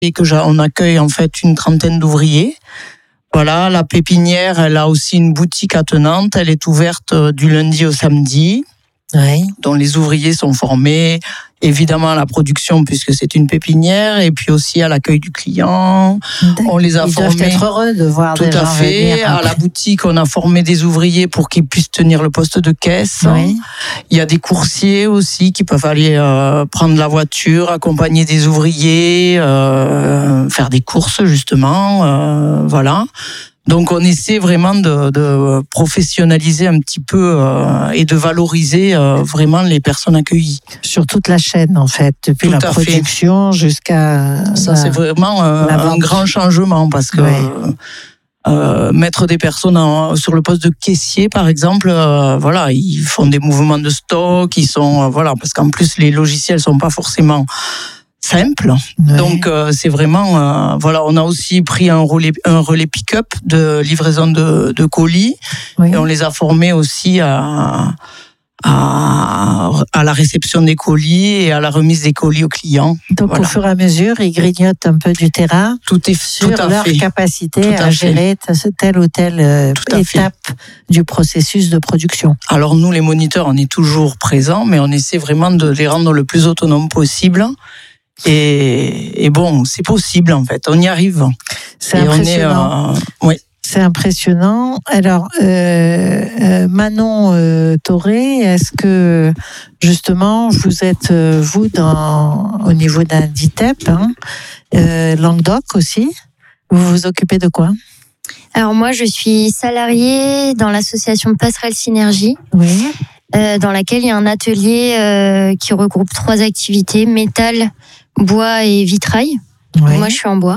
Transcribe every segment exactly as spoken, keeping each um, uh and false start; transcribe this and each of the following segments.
et que on accueille en fait une trentaine d'ouvriers. Voilà, la pépinière, elle a aussi une boutique attenante. Elle est ouverte du lundi au samedi, oui. dont les ouvriers sont formés. Évidemment à la production puisque c'est une pépinière et puis aussi à l'accueil du client. D'accord. On les a Ils formés. Ils doivent être heureux de voir Tout des gens à fait. venir. À la boutique, on a formé des ouvriers pour qu'ils puissent tenir le poste de caisse. Oui. Il y a des coursiers aussi qui peuvent aller euh, prendre la voiture, accompagner des ouvriers, euh, faire des courses justement. Euh, voilà. Donc on essaie vraiment de, de professionnaliser un petit peu euh, et de valoriser euh, vraiment les personnes accueillies. Sur toute la chaîne en fait, depuis Tout la à production fait. jusqu'à... Ça la, c'est vraiment euh, un grand changement parce que ouais. euh, mettre des personnes en, sur le poste de caissier par exemple, euh, voilà, ils font des mouvements de stock, ils sont... Euh, voilà, parce qu'en plus les logiciels sont pas forcément... simple. Ouais. Donc euh, c'est vraiment euh, voilà, on a aussi pris un relais un relais pick-up de livraison de, de colis Oui. et on les a formés aussi à, à à la réception des colis et à la remise des colis aux clients. Donc voilà. Au fur et à mesure, ils grignotent un peu du terrain tout est sur tout à leur fait. capacité Tout à à, à gérer telle ou telle euh, étape fait. du processus de production. Alors nous les moniteurs, on est toujours présents, mais on essaie vraiment de les rendre le plus autonomes possible. Et, et bon, c'est possible en fait, on y arrive. C'est et impressionnant. On est, euh, oui. C'est impressionnant. Alors, euh, euh, Manon euh, Thoré, est-ce que justement vous êtes euh, vous dans au niveau d'un D I T E P, hein, euh, Languedoc aussi, vous vous occupez de quoi? Alors moi, je suis salariée dans l'association Passerelle Synergie. Oui. Euh, dans laquelle il y a un atelier euh, qui regroupe trois activités, métal, bois et vitrail. Oui. Moi, je suis en bois.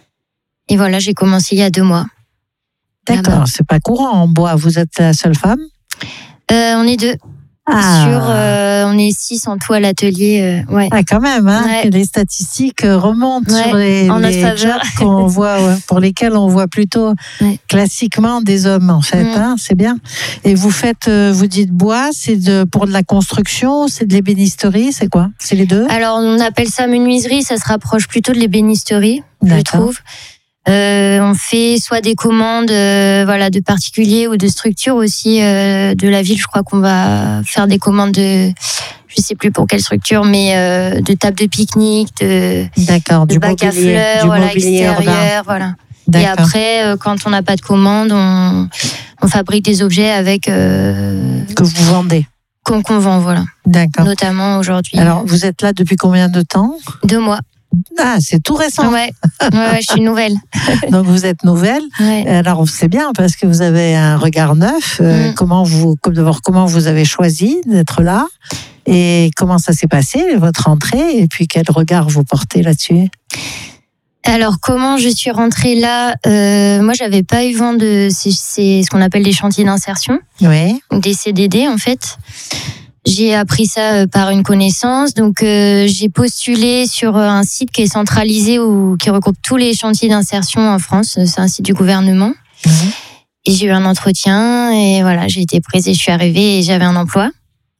Et voilà, j'ai commencé il y a deux mois. D'accord, Là-bas. c'est pas courant en bois. Vous êtes la seule femme? euh, On est deux. Ah. Sur, euh, on est six en tout à l'atelier. Euh, ouais. Ah, quand même, hein, Ouais. les statistiques remontent Ouais, sur les, en notre les faveur. jobs qu'on voit, ouais, pour lesquels on voit plutôt Ouais. classiquement des hommes, en fait. Mm. Hein, c'est bien. Et vous faites, euh, vous dites bois, c'est de, pour de la construction, c'est de l'ébénisterie, c'est quoi? C'est les deux? Alors, on appelle ça menuiserie, ça se rapproche plutôt de l'ébénisterie, je D'accord. trouve. Euh, on fait soit des commandes euh, voilà, de particuliers ou de structures aussi euh, de la ville. Je crois qu'on va faire des commandes de, je sais plus pour quelle structure, mais euh, de tables de pique-nique, de, D'accord, de du bacs à mobilier, fleurs, du voilà, mobilier urbain. extérieur, voilà. Et D'accord. après, euh, quand on n'a pas de commande, on, on fabrique des objets avec euh, Que vous vendez. qu'on qu'on vend, voilà. D'accord. Notamment aujourd'hui. Alors, vous êtes là depuis combien de temps? Deux mois. Ah, c'est tout récent. Ouais, ouais, ouais, je suis nouvelle. Donc, vous êtes nouvelle. Ouais. Alors, c'est bien parce que vous avez un regard neuf. Euh, Mm. Comment vous, comme d'abord, comment vous avez choisi d'être là et comment ça s'est passé, votre entrée, et puis quel regard vous portez là-dessus? Alors, comment je suis rentrée là euh, Moi, j'avais pas eu vent de... C'est, c'est ce qu'on appelle des chantiers d'insertion, Oui. des C D D, en fait. J'ai appris ça euh, par une connaissance. Donc, euh, j'ai postulé sur un site qui est centralisé ou qui regroupe tous les chantiers d'insertion en France. C'est un site du gouvernement. Mhm. Et j'ai eu un entretien et voilà, j'ai été prise et je suis arrivée et j'avais un emploi.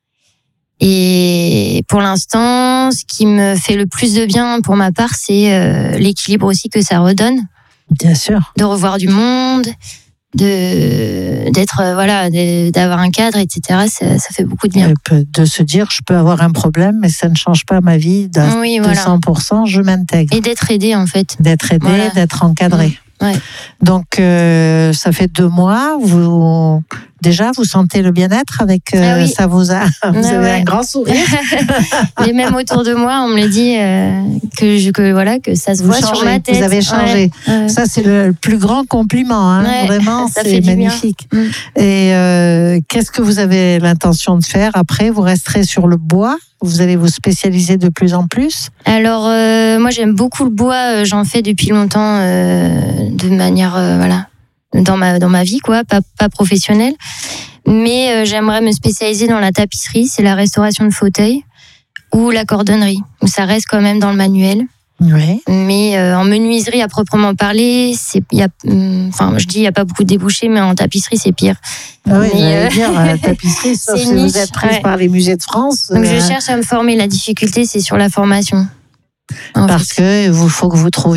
Et pour l'instant, ce qui me fait le plus de bien pour ma part, c'est euh, l'équilibre aussi que ça redonne. Bien sûr. De revoir du monde, de d'être euh, voilà, de- d'avoir un cadre, et cetera. Ça, ça fait beaucoup de bien. Et peut- de se dire, je peux avoir un problème, mais ça ne change pas ma vie d'un- Oui, de voilà. cent pour cent, je m'intègre. Et d'être aidé en fait. D'être aidé, Voilà. d'être encadré. Ouais. Donc, euh, ça fait deux mois. Vous déjà, vous sentez le bien-être avec euh, Ah oui. ça vous a. Vous Ouais, avez ouais. un grand sourire. Et même autour de moi, on me le dit euh, que je, que voilà que ça se Vous voit sur changez, ma tête. vous avez changé. Ouais, ouais. Ça, c'est le plus grand compliment. Hein. Ouais, Vraiment, ça c'est fait du bien. magnifique. Mm. Et euh, qu'est-ce que vous avez l'intention de faire après? Vous resterez sur le bois? Vous allez vous spécialiser de plus en plus? Alors euh, moi j'aime beaucoup le bois. euh, J'en fais depuis longtemps euh, de manière euh, voilà dans ma dans ma vie quoi, pas pas professionnelle. Mais euh, j'aimerais me spécialiser dans la tapisserie, c'est la restauration de fauteuils ou la cordonnerie. Où ça reste quand même dans le manuel. Oui. Mais euh, en menuiserie à proprement parler, c'est il y a hum, enfin je dis il y a pas beaucoup de débouchés, mais en tapisserie c'est pire. Ah oui, Mais, j'allais euh, dire, la tapisserie, sauf c'est si niche, vous êtes prise ouais. par les musées de France. Donc je euh, cherche à me former. La difficulté c'est sur la formation. En Parce fait. que il faut que vous trouviez